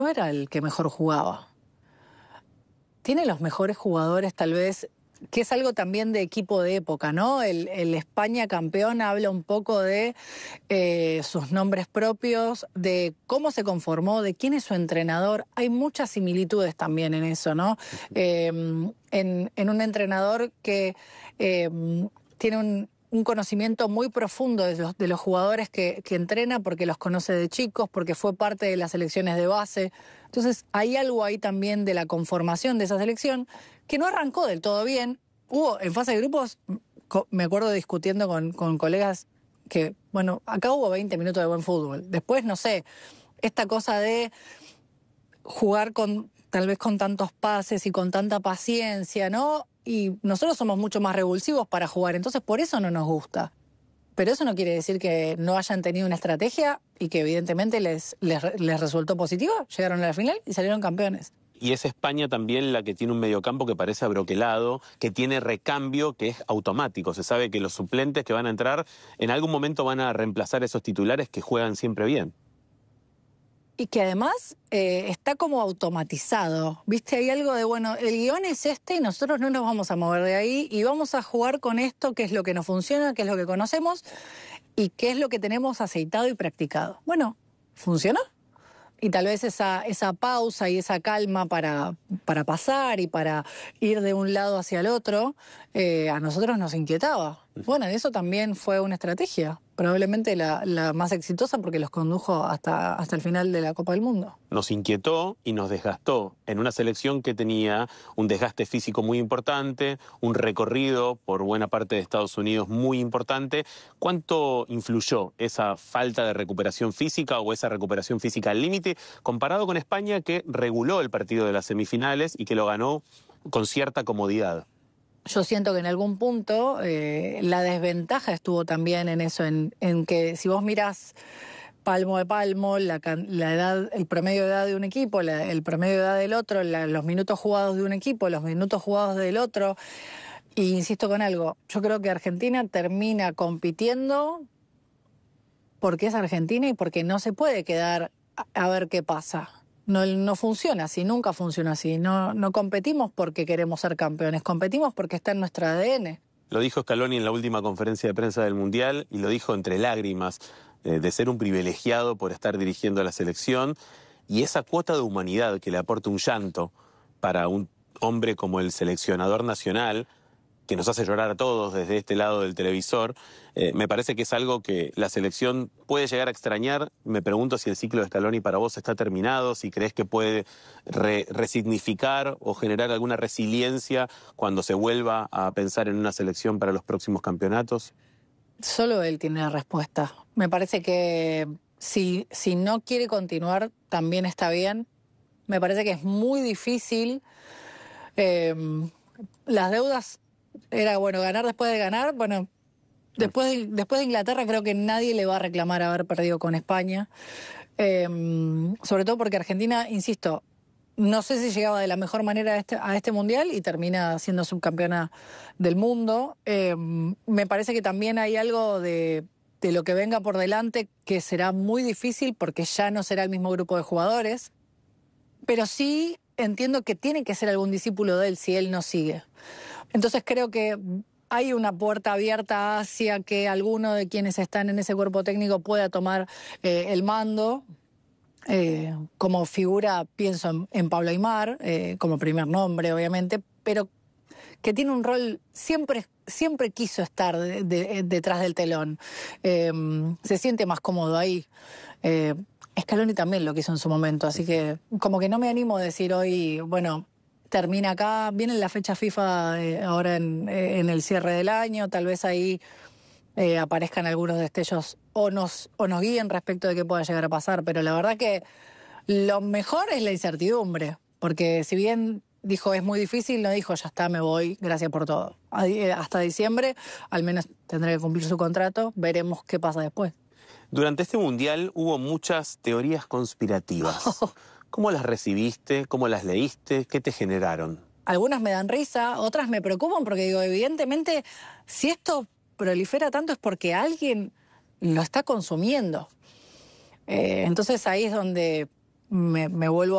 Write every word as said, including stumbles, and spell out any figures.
no era el que mejor jugaba. Tiene los mejores jugadores, tal vez, que es algo también de equipo de época, ¿no? El, el España campeón habla un poco de eh, sus nombres propios, de cómo se conformó, de quién es su entrenador. Hay muchas similitudes también en eso, ¿no? Uh-huh. eh, en, en un entrenador que eh, tiene un, un conocimiento muy profundo de los, de los jugadores que, que entrena, porque los conoce de chicos, porque fue parte de las selecciones de base. Entonces hay algo ahí también de la conformación de esa selección que no arrancó del todo bien. Hubo en fase de grupos, me acuerdo discutiendo con, con colegas que, bueno, acá hubo veinte minutos de buen fútbol. Después, no sé, esta cosa de jugar con tal vez con tantos pases y con tanta paciencia, ¿no? Y nosotros somos mucho más revulsivos para jugar, entonces por eso no nos gusta. Pero eso no quiere decir que no hayan tenido una estrategia y que evidentemente les, les, les resultó positiva, llegaron a la final y salieron campeones. Y es España también la que tiene un mediocampo que parece abroquelado, que tiene recambio, que es automático. Se sabe que los suplentes que van a entrar en algún momento van a reemplazar a esos titulares que juegan siempre bien. Y que además eh, está como automatizado, ¿viste? Hay algo de, bueno, el guión es este y nosotros no nos vamos a mover de ahí y vamos a jugar con esto, que es lo que nos funciona, que es lo que conocemos y que es lo que tenemos aceitado y practicado. Bueno, ¿funcionó? Y tal vez esa, esa pausa y esa calma para, para pasar y para ir de un lado hacia el otro, eh, a nosotros nos inquietaba. Bueno, eso también fue una estrategia, probablemente la, la más exitosa porque los condujo hasta, hasta el final de la Copa del Mundo. Nos inquietó y nos desgastó en una selección que tenía un desgaste físico muy importante, un recorrido por buena parte de Estados Unidos muy importante. ¿Cuánto influyó esa falta de recuperación física o esa recuperación física al límite comparado con España, que reguló el partido de las semifinales y que lo ganó con cierta comodidad? Yo siento que en algún punto eh, la desventaja estuvo también en eso, en, en que si vos mirás palmo de palmo, la, la edad, el promedio de edad de un equipo, la, el promedio de edad del otro, la, los minutos jugados de un equipo, los minutos jugados del otro, y insisto con algo, yo creo que Argentina termina compitiendo porque es Argentina y porque no se puede quedar a, a ver qué pasa. No, no funciona así, nunca funciona así. No, no competimos porque queremos ser campeones, competimos porque está en nuestro A D N. Lo dijo Scaloni en la última conferencia de prensa del Mundial y lo dijo entre lágrimas, eh, de ser un privilegiado por estar dirigiendo a la selección y esa cuota de humanidad que le aporta un llanto para un hombre como el seleccionador nacional, que nos hace llorar a todos desde este lado del televisor, eh, me parece que es algo que la selección puede llegar a extrañar. Me pregunto si el ciclo de Scaloni para vos está terminado, si crees que puede re resignificar o generar alguna resiliencia cuando se vuelva a pensar en una selección para los próximos campeonatos. Solo él tiene la respuesta. Me parece que si, si no quiere continuar, también está bien. Me parece que es muy difícil. Eh, las deudas... Era, bueno, ganar después de ganar. Bueno, después de, después de Inglaterra creo que nadie le va a reclamar haber perdido con España. Eh, sobre todo porque Argentina, insisto, no sé si llegaba de la mejor manera a este, a este Mundial y termina siendo subcampeona del mundo. Eh, me parece que también hay algo de, de lo que venga por delante que será muy difícil porque ya no será el mismo grupo de jugadores. Pero sí entiendo que tiene que ser algún discípulo de él si él no sigue. Entonces creo que hay una puerta abierta hacia que alguno de quienes están en ese cuerpo técnico pueda tomar eh, el mando. Eh, como figura pienso en, en Pablo Aimar, eh, como primer nombre obviamente, pero que tiene un rol, siempre, siempre quiso estar de, de, detrás del telón. Eh, se siente más cómodo ahí. Eh, Scaloni también lo quiso en su momento, así que como que no me animo a decir hoy, bueno... Termina acá, viene la fecha FIFA eh, ahora en, eh, en el cierre del año, tal vez ahí eh, aparezcan algunos destellos o nos, o nos guíen respecto de qué pueda llegar a pasar, pero la verdad que lo mejor es la incertidumbre, porque si bien dijo es muy difícil, no dijo ya está, me voy, gracias por todo. Hasta diciembre al menos tendrá que cumplir su contrato, veremos qué pasa después. Durante este Mundial hubo muchas teorías conspirativas. ¿Cómo las recibiste? ¿Cómo las leíste? ¿Qué te generaron? Algunas me dan risa, otras me preocupan porque digo, evidentemente, si esto prolifera tanto es porque alguien lo está consumiendo. Eh, entonces ahí es donde me, me vuelvo